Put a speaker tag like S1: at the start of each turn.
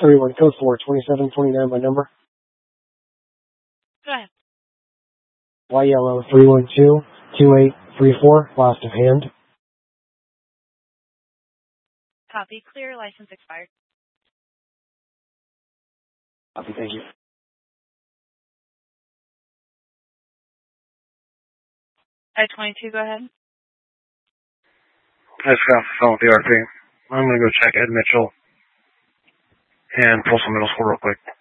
S1: 31 code 42729 my number.
S2: Go ahead.
S1: Y yellow 3122834 last of hand.
S2: Copy. Clear. License expired.
S1: Copy, thank you.
S2: I-22, go ahead.
S3: I just got off the phone with the RP. I'm going to go check Ed Mitchell and pull some middle school real quick.